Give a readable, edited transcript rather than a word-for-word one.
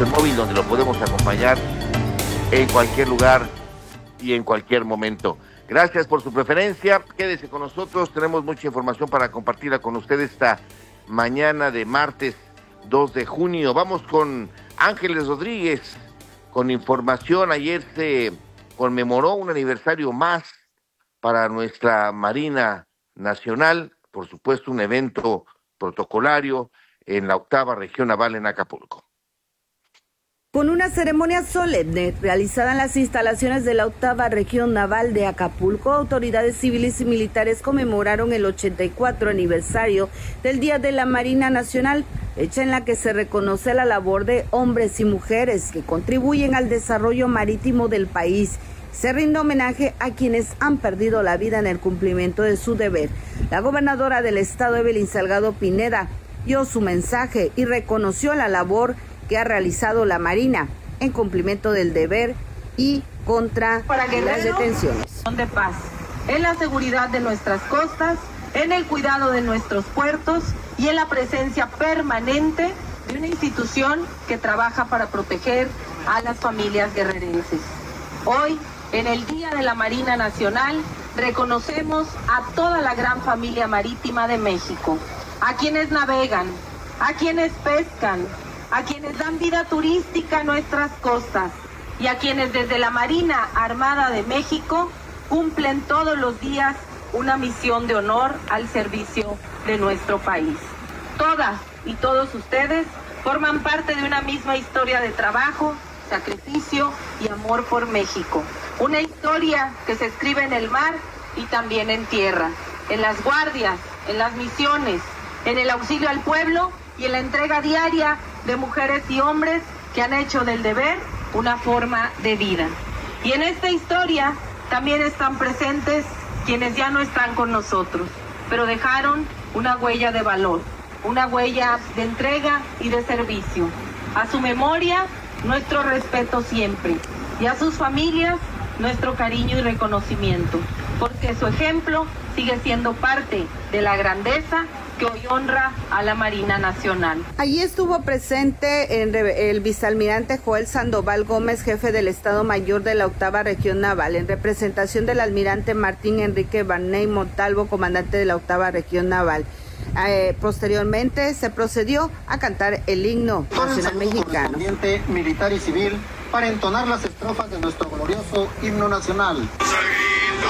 aplicación móvil donde lo podemos acompañar en cualquier lugar y en cualquier momento. Gracias por su preferencia, quédese con nosotros, tenemos mucha información para compartirla con ustedes esta mañana de martes 2 de junio. Vamos con Ángeles Rodríguez, con información. Ayer se conmemoró un aniversario más para nuestra Marina Nacional, por supuesto un evento protocolario en la 8ª Región Naval en Acapulco. Con una ceremonia solemne realizada en las instalaciones de la 8ª Región Naval de Acapulco, autoridades civiles y militares conmemoraron el 84 aniversario del Día de la Marina Nacional, fecha en la que se reconoce la labor de hombres y mujeres que contribuyen al desarrollo marítimo del país. Se rinde homenaje a quienes han perdido la vida en el cumplimiento de su deber. La gobernadora del estado, Evelyn Salgado Pineda, dio su mensaje y reconoció la labor que ha realizado la Marina en cumplimiento del deber y contra las detenciones. De paz, en la seguridad de nuestras costas, en el cuidado de nuestros puertos y en la presencia permanente de una institución que trabaja para proteger a las familias guerrerenses. Hoy, en el Día de la Marina Nacional, reconocemos a toda la gran familia marítima de México, a quienes navegan, a quienes pescan, a quienes dan vida turística a nuestras costas y a quienes desde la Marina Armada de México cumplen todos los días una misión de honor al servicio de nuestro país. Todas y todos ustedes forman parte de una misma historia de trabajo, sacrificio y amor por México. Una historia que se escribe en el mar y también en tierra, en las guardias, en las misiones, en el auxilio al pueblo y en la entrega diaria de mujeres y hombres que han hecho del deber una forma de vida. Y en esta historia también están presentes quienes ya no están con nosotros, pero dejaron una huella de valor, una huella de entrega y de servicio. A su memoria, nuestro respeto siempre, y a sus familias, nuestro cariño y reconocimiento, porque su ejemplo sigue siendo parte de la grandeza que hoy honra a la Marina Nacional. Allí estuvo presente el vicealmirante Joel Sandoval Gómez, jefe del Estado Mayor de la 8ª Región Naval, en representación del almirante Martín Enrique Barney Montalvo, comandante de la 8ª Región Naval. Posteriormente se procedió a cantar el himno nacional mexicano. Militar y civil para entonar las estrofas de nuestro glorioso himno nacional.